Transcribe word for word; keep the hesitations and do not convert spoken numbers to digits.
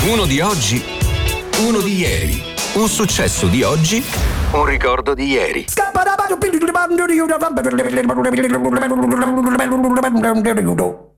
Uno di oggi, uno di ieri. Un successo di oggi, un ricordo di ieri. Scappa